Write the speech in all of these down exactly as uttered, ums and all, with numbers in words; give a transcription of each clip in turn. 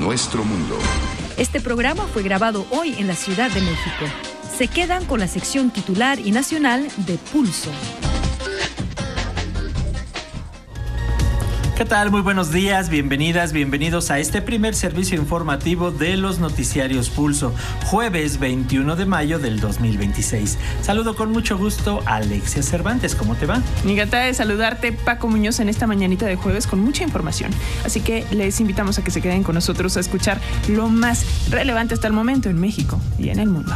nuestro mundo. Este programa fue grabado hoy en la Ciudad de México. Se quedan con la sección titular y nacional de Pulso. ¿Qué tal? Muy buenos días, bienvenidas, bienvenidos a este primer servicio informativo de los noticiarios Pulso, jueves veintiuno de mayo del dos mil veintiséis. Saludo con mucho gusto a Alexia Cervantes, ¿cómo te va? Me encanta de saludarte, Paco Muñoz, en esta mañanita de jueves con mucha información. Así que les invitamos a que se queden con nosotros a escuchar lo más relevante hasta el momento en México y en el mundo.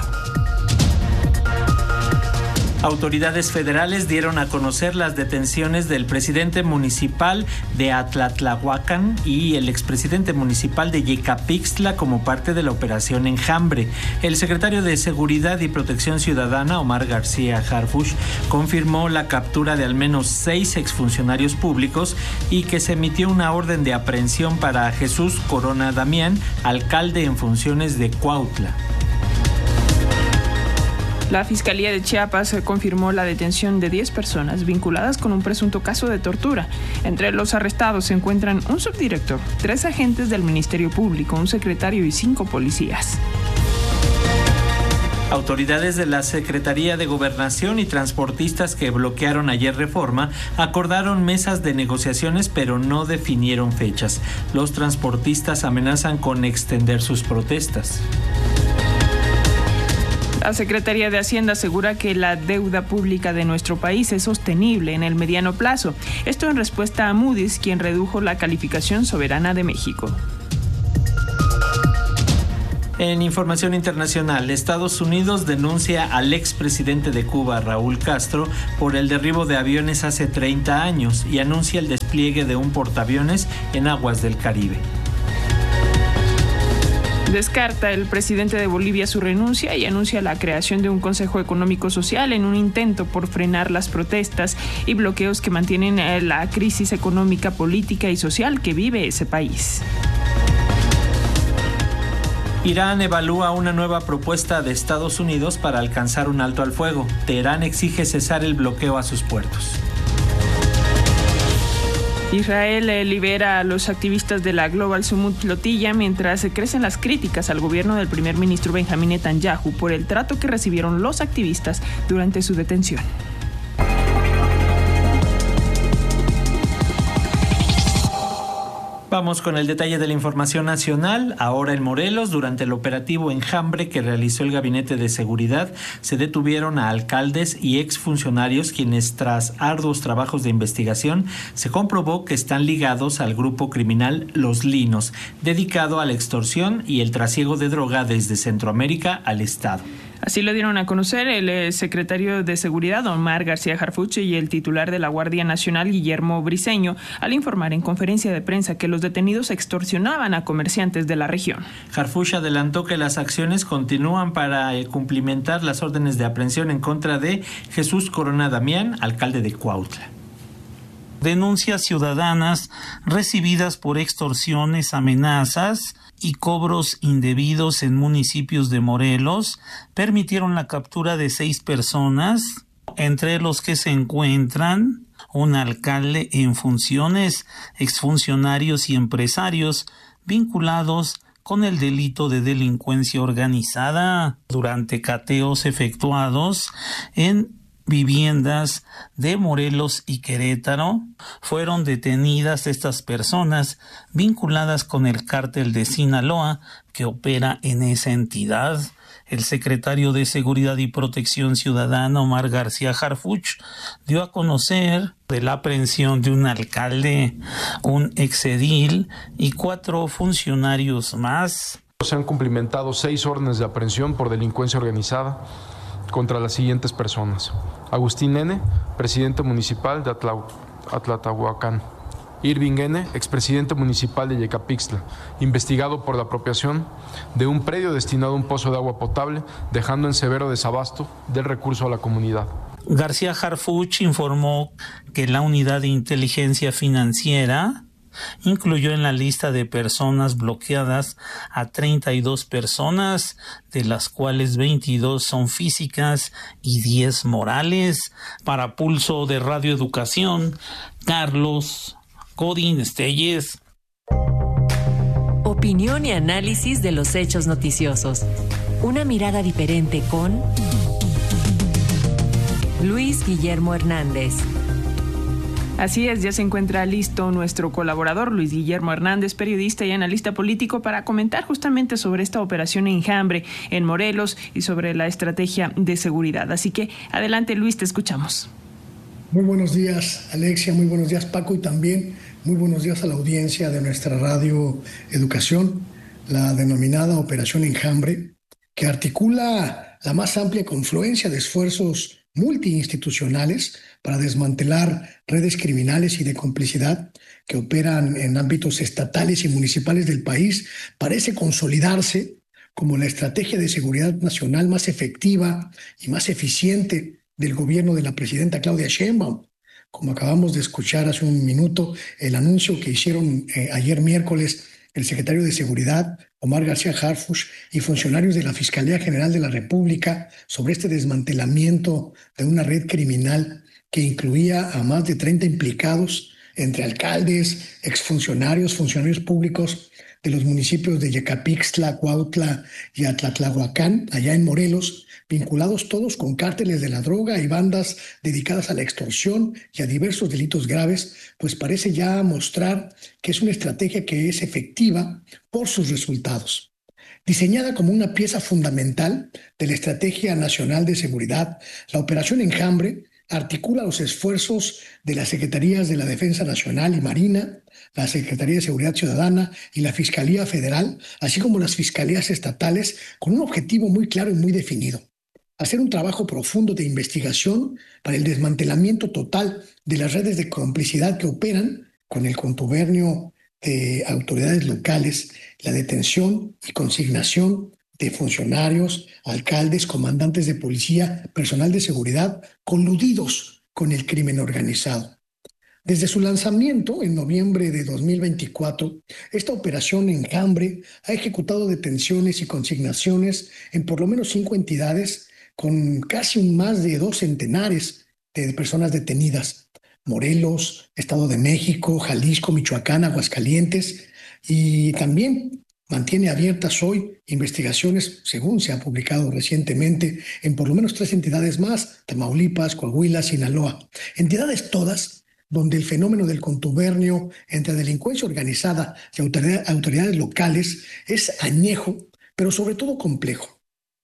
Autoridades federales dieron a conocer las detenciones del presidente municipal de Atlatlahuacán y el expresidente municipal de Yecapixtla como parte de la operación Enjambre. El secretario de Seguridad y Protección Ciudadana, Omar García Harfuch, confirmó la captura de al menos seis exfuncionarios públicos y que se emitió una orden de aprehensión para Jesús Corona Damián, alcalde en funciones de Cuautla. La Fiscalía de Chiapas confirmó la detención de diez personas vinculadas con un presunto caso de tortura. Entre los arrestados se encuentran un subdirector, tres agentes del Ministerio Público, un secretario y cinco policías. Autoridades de la Secretaría de Gobernación y transportistas que bloquearon ayer Reforma acordaron mesas de negociaciones, pero no definieron fechas. Los transportistas amenazan con extender sus protestas. La Secretaría de Hacienda asegura que la deuda pública de nuestro país es sostenible en el mediano plazo. Esto en respuesta a Moody's, quien redujo la calificación soberana de México. En información internacional, Estados Unidos denuncia al expresidente de Cuba, Raúl Castro, por el derribo de aviones hace treinta años y anuncia el despliegue de un portaaviones en aguas del Caribe. Descarta el presidente de Bolivia su renuncia y anuncia la creación de un Consejo Económico Social en un intento por frenar las protestas y bloqueos que mantienen la crisis económica, política y social que vive ese país. Irán evalúa una nueva propuesta de Estados Unidos para alcanzar un alto al fuego. Teherán exige cesar el bloqueo a sus puertos. Israel eh, libera a los activistas de la Global Summit Flotilla mientras crecen las críticas al gobierno del primer ministro Benjamín Netanyahu por el trato que recibieron los activistas durante su detención. Vamos con el detalle de la información nacional. Ahora en Morelos, durante el operativo Enjambre que realizó el Gabinete de Seguridad, se detuvieron a alcaldes y exfuncionarios quienes, tras arduos trabajos de investigación, se comprobó que están ligados al grupo criminal Los Linos, dedicado a la extorsión y el trasiego de droga desde Centroamérica al Estado. Así lo dieron a conocer el secretario de Seguridad, Omar García Harfuch, y el titular de la Guardia Nacional, Guillermo Briceño, al informar en conferencia de prensa que los detenidos extorsionaban a comerciantes de la región. Harfuch adelantó que las acciones continúan para cumplimentar las órdenes de aprehensión en contra de Jesús Corona Damián, alcalde de Cuautla. Denuncias ciudadanas recibidas por extorsiones, amenazas y cobros indebidos en municipios de Morelos permitieron la captura de seis personas, entre los que se encuentran un alcalde en funciones, exfuncionarios y empresarios vinculados con el delito de delincuencia organizada. Durante cateos efectuados en viviendas de Morelos y Querétaro, fueron detenidas estas personas vinculadas con el cártel de Sinaloa que opera en esa entidad. El secretario de Seguridad y Protección Ciudadana, Omar García Harfuch, dio a conocer de la aprehensión de un alcalde, un exedil y cuatro funcionarios más. Se han cumplimentado seis órdenes de aprehensión por delincuencia organizada contra las siguientes personas: Agustín N., presidente municipal de Atlatlahuacán; Irving N., expresidente municipal de Yecapixtla, investigado por la apropiación de un predio destinado a un pozo de agua potable, dejando en severo desabasto del recurso a la comunidad. García Harfuch informó que la unidad de inteligencia financiera incluyó en la lista de personas bloqueadas a treinta y dos personas, de las cuales veintidós son físicas y diez morales. Para Pulso de Radio Educación, Carlos Godín Estelles. Opinión y análisis de los hechos noticiosos. Una mirada diferente con Luis Guillermo Hernández. Así es, ya se encuentra listo nuestro colaborador Luis Guillermo Hernández, periodista y analista político, para comentar justamente sobre esta operación Enjambre en Morelos y sobre la estrategia de seguridad. Así que adelante, Luis, te escuchamos. Muy buenos días, Alexia, muy buenos días, Paco, y también muy buenos días a la audiencia de nuestra radio Educación, la denominada Operación Enjambre, que articula la más amplia confluencia de esfuerzos multiinstitucionales para desmantelar redes criminales y de complicidad que operan en ámbitos estatales y municipales del país. Parece consolidarse como la estrategia de seguridad nacional más efectiva y más eficiente del gobierno de la presidenta Claudia Sheinbaum. Como acabamos de escuchar hace un minuto, el anuncio que hicieron eh, ayer miércoles el secretario de Seguridad, Omar García Harfuch, y funcionarios de la Fiscalía General de la República sobre este desmantelamiento de una red criminal que incluía a más de treinta implicados, entre alcaldes, exfuncionarios, funcionarios públicos de los municipios de Yecapixtla, Cuautla y Atlatlahuacán, allá en Morelos, vinculados todos con cárteles de la droga y bandas dedicadas a la extorsión y a diversos delitos graves, pues parece ya mostrar que es una estrategia que es efectiva por sus resultados. Diseñada como una pieza fundamental de la Estrategia Nacional de Seguridad, la Operación Enjambre articula los esfuerzos de las Secretarías de la Defensa Nacional y Marina, la Secretaría de Seguridad Ciudadana y la Fiscalía Federal, así como las fiscalías estatales, con un objetivo muy claro y muy definido: hacer un trabajo profundo de investigación para el desmantelamiento total de las redes de complicidad que operan con el contubernio de autoridades locales, la detención y consignación de funcionarios, alcaldes, comandantes de policía, personal de seguridad, coludidos con el crimen organizado. Desde su lanzamiento en noviembre de dos mil veinticuatro, esta operación Enjambre ha ejecutado detenciones y consignaciones en por lo menos cinco entidades, con casi un más de dos centenares de personas detenidas: Morelos, Estado de México, Jalisco, Michoacán, Aguascalientes, y también mantiene abiertas hoy investigaciones, según se ha publicado recientemente, en por lo menos tres entidades más: Tamaulipas, Coahuila, Sinaloa. Entidades todas donde el fenómeno del contubernio entre delincuencia organizada y autoridades locales es añejo, pero sobre todo complejo.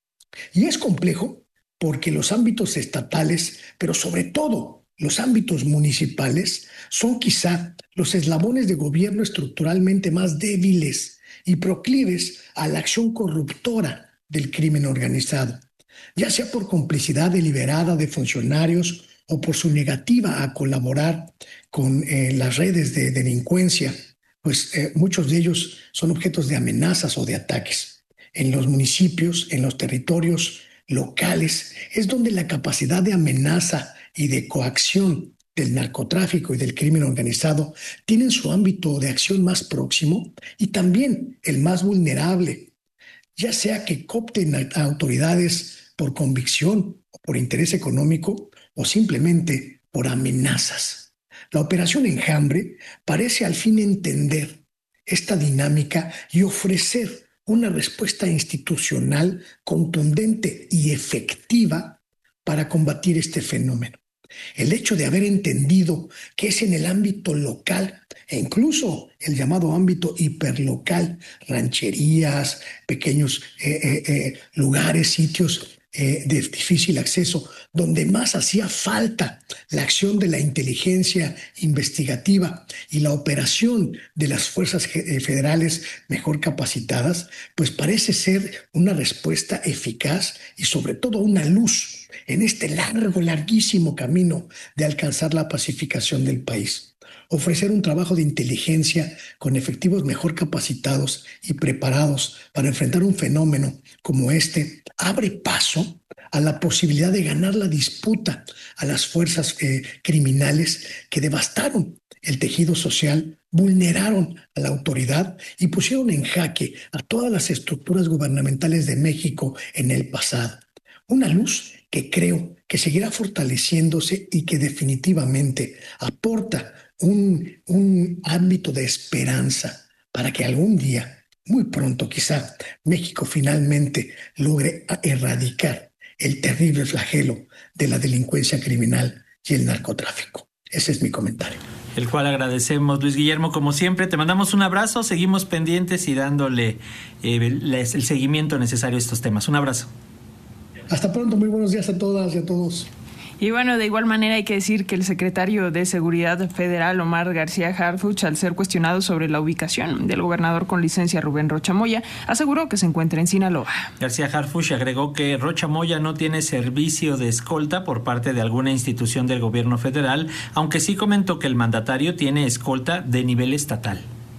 Y es complejo porque los ámbitos estatales, pero sobre todo los ámbitos municipales, son quizá los eslabones de gobierno estructuralmente más débiles y proclives a la acción corruptora del crimen organizado, ya sea por complicidad deliberada de funcionarios o por su negativa a colaborar con eh, las redes de delincuencia, pues eh, muchos de ellos son objetos de amenazas o de ataques. En los municipios, en los territorios locales, es donde la capacidad de amenaza y de coacción del narcotráfico y del crimen organizado tienen su ámbito de acción más próximo y también el más vulnerable, ya sea que coopten a autoridades por convicción o por interés económico o simplemente por amenazas. La Operación Enjambre parece al fin entender esta dinámica y ofrecer una respuesta institucional contundente y efectiva para combatir este fenómeno. El hecho de haber entendido que es en el ámbito local e incluso el llamado ámbito hiperlocal, rancherías, pequeños eh, eh, eh, lugares, sitios eh, de difícil acceso, donde más hacía falta la acción de la inteligencia investigativa y la operación de las fuerzas federales mejor capacitadas, pues parece ser una respuesta eficaz y sobre todo una luz en este largo, larguísimo camino de alcanzar la pacificación del país. Ofrecer un trabajo de inteligencia con efectivos mejor capacitados y preparados para enfrentar un fenómeno como este abre paso a la posibilidad de ganar la disputa a las fuerzas eh, criminales que devastaron el tejido social, vulneraron a la autoridad y pusieron en jaque a todas las estructuras gubernamentales de México en el pasado. Una luz que creo que seguirá fortaleciéndose y que definitivamente aporta un, un ámbito de esperanza para que algún día muy pronto quizá México finalmente logre erradicar el terrible flagelo de la delincuencia criminal y el narcotráfico. Ese es mi comentario. El cual agradecemos, Luis Guillermo, como siempre. Te mandamos un abrazo, seguimos pendientes y dándole eh, el, el seguimiento necesario a estos temas. Un abrazo. Hasta pronto, muy buenos días a todas y a todos. Y bueno, de igual manera hay que decir que el secretario de Seguridad Federal, Omar García Harfuch, al ser cuestionado sobre la ubicación del gobernador con licencia Rubén Rocha Moya, aseguró que se encuentra en Sinaloa. García Harfuch agregó que Rocha Moya no tiene servicio de escolta por parte de alguna institución del gobierno federal, aunque sí comentó que el mandatario tiene escolta de nivel estatal.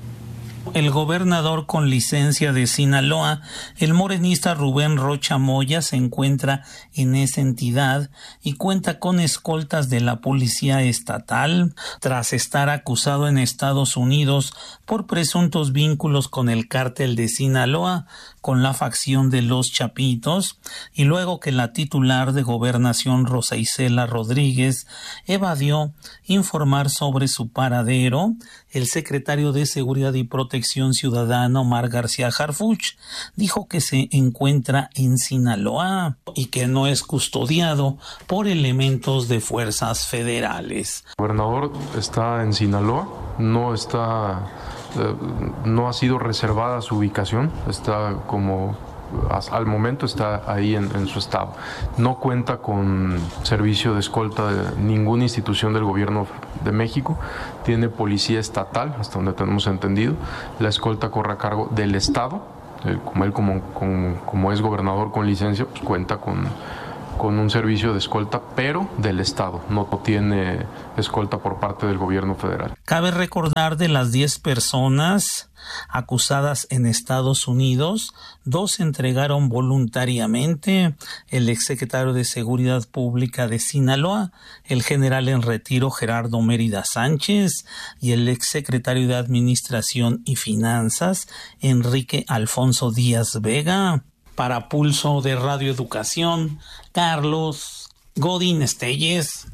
El gobernador con licencia de Sinaloa, el morenista Rubén Rocha Moya, se encuentra en esa entidad y cuenta con escoltas de la policía estatal tras estar acusado en Estados Unidos por presuntos vínculos con el cártel de Sinaloa, con la facción de los Chapitos, y luego que la titular de Gobernación, Rosa Isela Rodríguez, evadió informar sobre su paradero. El secretario de Seguridad y Protección Ciudadana, Omar García Harfuch, dijo que se encuentra en Sinaloa y que no es custodiado por elementos de fuerzas federales. El gobernador está en Sinaloa, no está, eh, no ha sido reservada su ubicación, está como al momento está ahí en, en su estado. No cuenta con servicio de escolta de ninguna institución del gobierno de México. Tiene policía estatal, hasta donde tenemos entendido. La escolta corre a cargo del estado. Él, como él como, como, como es gobernador con licencia, pues cuenta con, con un servicio de escolta, pero del estado. No tiene escolta por parte del gobierno federal. Cabe recordar, de las diez personas acusadas en Estados Unidos, dos se entregaron voluntariamente: el exsecretario de Seguridad Pública de Sinaloa, el general en retiro Gerardo Mérida Sánchez, y el exsecretario de Administración y Finanzas, Enrique Alfonso Díaz Vega. Para Pulso de Radio Educación, Carlos Godín Estelles.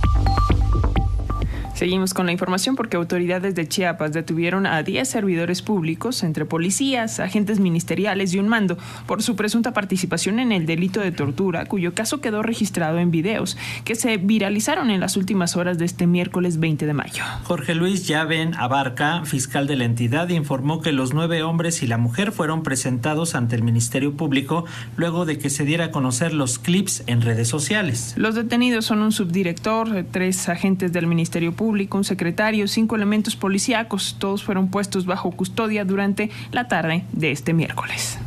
Seguimos con la información porque autoridades de Chiapas detuvieron a diez servidores públicos, entre policías, agentes ministeriales y un mando, por su presunta participación en el delito de tortura, cuyo caso quedó registrado en videos que se viralizaron en las últimas horas de este miércoles veinte de mayo. Jorge Luis Llaven Abarca, fiscal de la entidad, informó que los nueve hombres y la mujer fueron presentados ante el Ministerio Público luego de que se diera a conocer los clips en redes sociales. Los detenidos son un subdirector, tres agentes del Ministerio Público, un secretario, cinco elementos policíacos. Todos fueron puestos bajo custodia durante la tarde de este miércoles.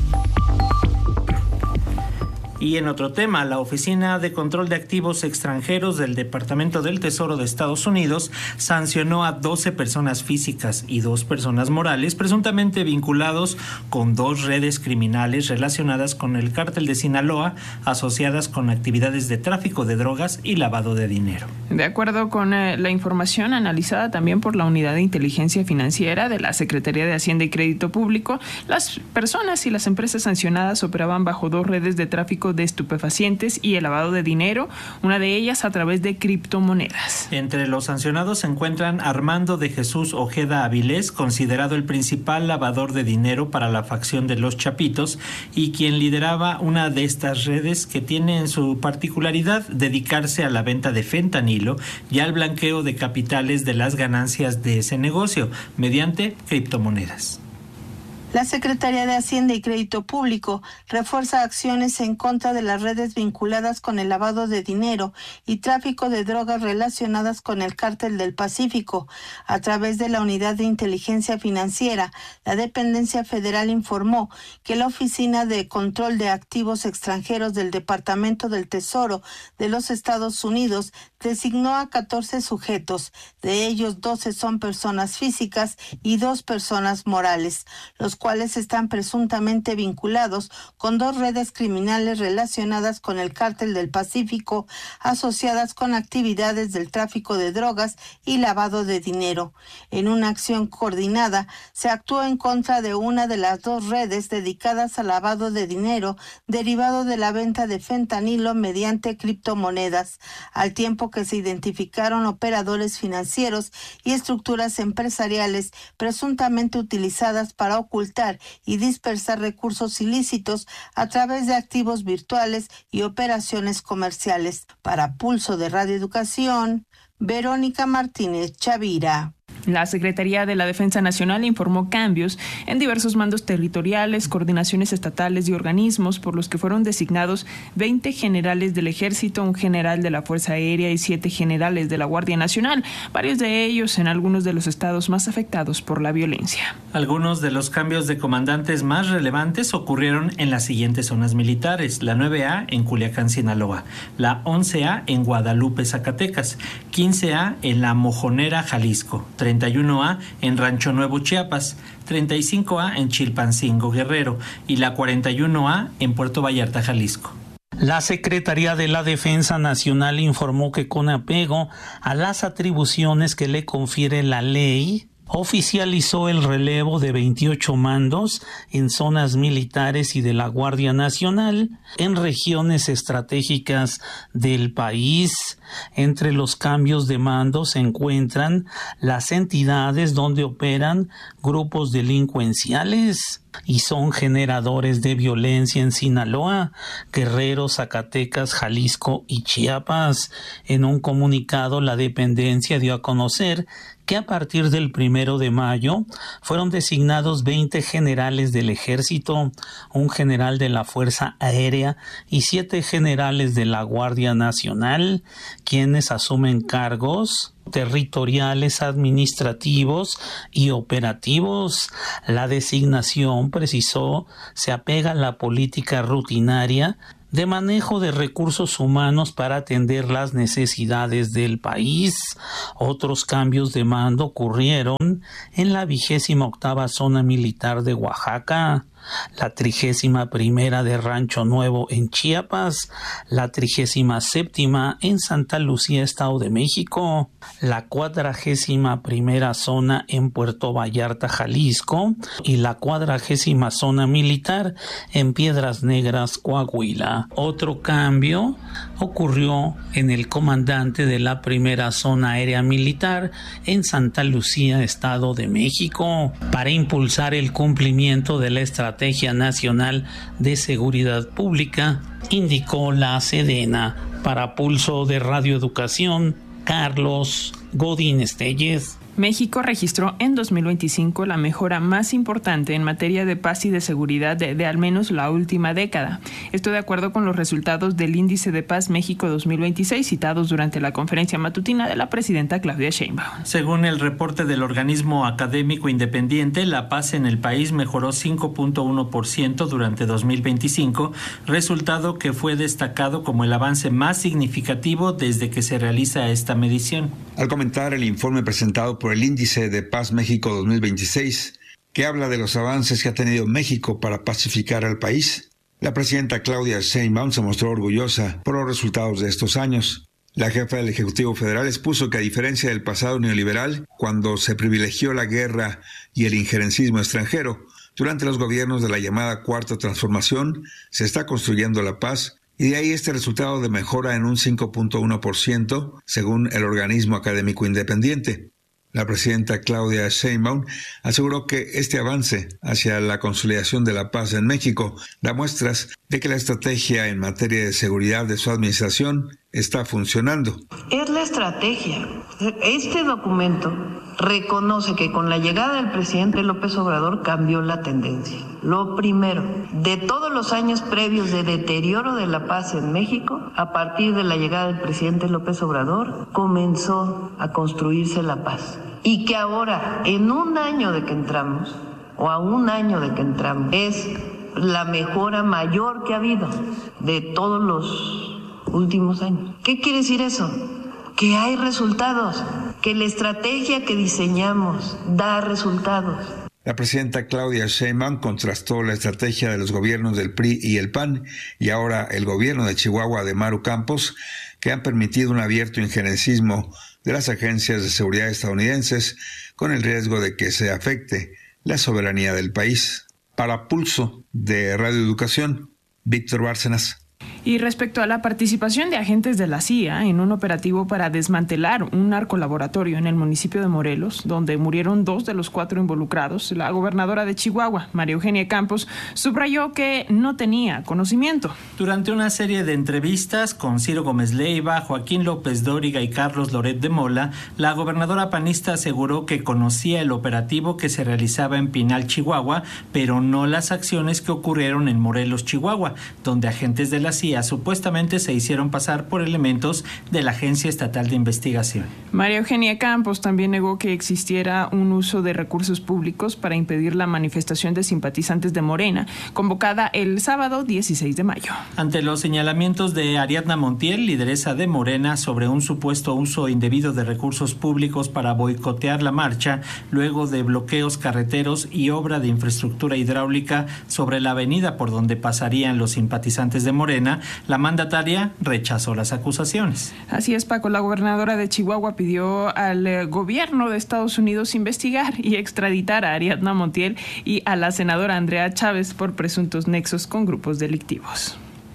Y en otro tema, la Oficina de Control de Activos Extranjeros del Departamento del Tesoro de Estados Unidos sancionó a doce personas físicas y dos personas morales presuntamente vinculados con dos redes criminales relacionadas con el cártel de Sinaloa, asociadas con actividades de tráfico de drogas y lavado de dinero. De acuerdo con eh, la información analizada también por la Unidad de Inteligencia Financiera de la Secretaría de Hacienda y Crédito Público, las personas y las empresas sancionadas operaban bajo dos redes de tráfico de estupefacientes y el lavado de dinero, una de ellas a través de criptomonedas. Entre los sancionados se encuentran Armando de Jesús Ojeda Avilés, considerado el principal lavador de dinero para la facción de los Chapitos y quien lideraba una de estas redes que tiene en su particularidad dedicarse a la venta de fentanilo y al blanqueo de capitales de las ganancias de ese negocio mediante criptomonedas. La Secretaría de Hacienda y Crédito Público refuerza acciones en contra de las redes vinculadas con el lavado de dinero y tráfico de drogas relacionadas con el Cártel del Pacífico. A través de la Unidad de Inteligencia Financiera, la dependencia federal informó que la Oficina de Control de Activos Extranjeros del Departamento del Tesoro de los Estados Unidos designó a catorce sujetos. De ellos, doce son personas físicas y dos personas morales, los cuales están presuntamente vinculados con dos redes criminales relacionadas con el Cártel del Pacífico, asociadas con actividades del tráfico de drogas y lavado de dinero. En una acción coordinada, se actuó en contra de una de las dos redes dedicadas al lavado de dinero derivado de la venta de fentanilo mediante criptomonedas, al tiempo que se identificaron operadores financieros y estructuras empresariales presuntamente utilizadas para ocultar ocultar y dispersar recursos ilícitos a través de activos virtuales y operaciones comerciales. Para Pulso de Radio Educación, Verónica Martínez Chavira. La Secretaría de la Defensa Nacional informó cambios en diversos mandos territoriales, coordinaciones estatales y organismos, por los que fueron designados veinte generales del Ejército, un general de la Fuerza Aérea y siete generales de la Guardia Nacional, varios de ellos en algunos de los estados más afectados por la violencia. Algunos de los cambios de comandantes más relevantes ocurrieron en las siguientes zonas militares: la nueve A en Culiacán, Sinaloa, la once A en Guadalupe, Zacatecas, quince A en La Mojonera, Jalisco, treinta y uno A en Rancho Nuevo, Chiapas, treinta y cinco A en Chilpancingo, Guerrero, y la cuarenta y uno A en Puerto Vallarta, Jalisco. La Secretaría de la Defensa Nacional informó que con apego a las atribuciones que le confiere la ley, oficializó el relevo de veintiocho mandos en zonas militares y de la Guardia Nacional en regiones estratégicas del país. Entre los cambios de mando se encuentran las entidades donde operan grupos delincuenciales y son generadores de violencia en Sinaloa, Guerrero, Zacatecas, Jalisco y Chiapas. En un comunicado, la dependencia dio a conocer que a partir del primero de mayo fueron designados veinte generales del Ejército, un general de la Fuerza Aérea y siete generales de la Guardia Nacional, quienes asumen cargos territoriales, administrativos y operativos. La designación, precisó, se apega a la política rutinaria de manejo de recursos humanos para atender las necesidades del país. Otros cambios de mando ocurrieron en la vigésima octava zona militar de Oaxaca, la trigésima primera de Rancho Nuevo en Chiapas, la trigésima séptima en Santa Lucía, Estado de México, la cuadragésima primera zona en Puerto Vallarta, Jalisco, y la cuadragésima zona militar en Piedras Negras, Coahuila. Otro cambio ocurrió en el comandante de la primera zona aérea militar en Santa Lucía, Estado de México, para impulsar el cumplimiento de la estrategia Estrategia Nacional de Seguridad Pública, indicó la Sedena. Para Pulso de Radio Educación, Carlos Godínez Telles. México registró en dos mil veinticinco la mejora más importante en materia de paz y de seguridad de, de al menos la última década. Esto de acuerdo con los resultados del Índice de Paz México dos mil veintiséis citados durante la conferencia matutina de la presidenta Claudia Sheinbaum. Según el reporte del organismo académico independiente, la paz en el país mejoró cinco punto uno por ciento durante dos mil veinticinco, resultado que fue destacado como el avance más significativo desde que se realiza esta medición. Al comentar el informe presentado por el Índice de Paz México dos mil veintiséis, que habla de los avances que ha tenido México para pacificar al país, la presidenta Claudia Sheinbaum se mostró orgullosa por los resultados de estos años. La jefa del Ejecutivo Federal expuso que, a diferencia del pasado neoliberal, cuando se privilegió la guerra y el injerencismo extranjero, durante los gobiernos de la llamada Cuarta Transformación se está construyendo la paz, y de ahí este resultado de mejora en un cinco punto uno por ciento, según el organismo académico independiente. La presidenta Claudia Sheinbaum aseguró que este avance hacia la consolidación de la paz en México da muestras de que la estrategia en materia de seguridad de su administración está funcionando. Es la estrategia. Este documento reconoce que con la llegada del presidente López Obrador cambió la tendencia. Lo primero, de todos los años previos de deterioro de la paz en México, a partir de la llegada del presidente López Obrador, comenzó a construirse la paz. Y que ahora, en un año de que entramos, o a un año de que entramos, es la mejora mayor que ha habido de todos los últimos años. ¿Qué quiere decir eso? Que hay resultados, que la estrategia que diseñamos da resultados. La presidenta Claudia Sheinbaum contrastó la estrategia de los gobiernos del P R I y el P A N y ahora el gobierno de Chihuahua de Maru Campos, que han permitido un abierto injerencismo de las agencias de seguridad estadounidenses con el riesgo de que se afecte la soberanía del país. Para Pulso de Radio Educación, Víctor Bárcenas. Y respecto a la participación de agentes de la C I A en un operativo para desmantelar un narcolaboratorio en el municipio de Morelos, donde murieron dos de los cuatro involucrados, la gobernadora de Chihuahua, María Eugenia Campos, subrayó que no tenía conocimiento. Durante una serie de entrevistas con Ciro Gómez Leiva, Joaquín López Dóriga y Carlos Loret de Mola, la gobernadora panista aseguró que conocía el operativo que se realizaba en Pinal, Chihuahua, pero no las acciones que ocurrieron en Morelos, Chihuahua, donde agentes de la C I A supuestamente se hicieron pasar por elementos de la Agencia Estatal de Investigación. María Eugenia Campos también negó que existiera un uso de recursos públicos para impedir la manifestación de simpatizantes de Morena, convocada el sábado dieciséis de mayo. Ante los señalamientos de Ariadna Montiel, lideresa de Morena, sobre un supuesto uso indebido de recursos públicos para boicotear la marcha, luego de bloqueos carreteros y obra de infraestructura hidráulica sobre la avenida por donde pasarían los simpatizantes de Morena, la mandataria rechazó las acusaciones. Así es, Paco. La gobernadora de Chihuahua pidió al eh, gobierno de Estados Unidos investigar y extraditar a Ariadna Montiel y a la senadora Andrea Chávez por presuntos nexos con grupos delictivos.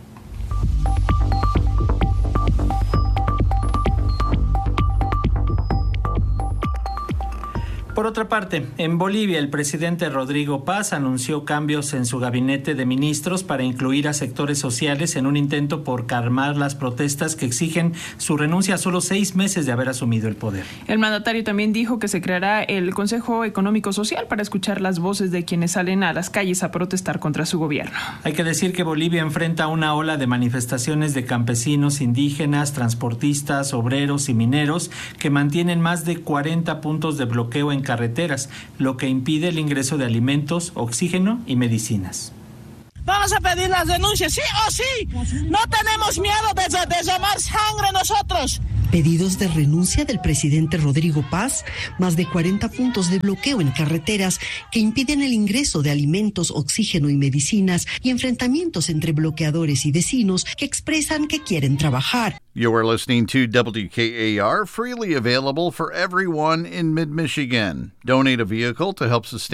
Por otra parte, en Bolivia el presidente Rodrigo Paz anunció cambios en su gabinete de ministros para incluir a sectores sociales en un intento por calmar las protestas que exigen su renuncia a solo seis meses de haber asumido el poder. El mandatario también dijo que se creará el Consejo Económico Social para escuchar las voces de quienes salen a las calles a protestar contra su gobierno. Hay que decir que Bolivia enfrenta una ola de manifestaciones de campesinos, indígenas, transportistas, obreros y mineros que mantienen más de cuarenta puntos de bloqueo en carreteras, lo que impide el ingreso de alimentos, oxígeno y medicinas. Vamos a pedir las denuncias, sí o sí. No tenemos miedo de, de llamar sangre nosotros. Pedidos de renuncia del presidente Rodrigo Paz, más de cuarenta puntos de bloqueo en carreteras que impiden el ingreso de alimentos, oxígeno y medicinas y enfrentamientos entre bloqueadores y vecinos que expresan que quieren trabajar. You are listening to W K A R, freely available for everyone in mid-Michigan. Donate a vehicle to help sustain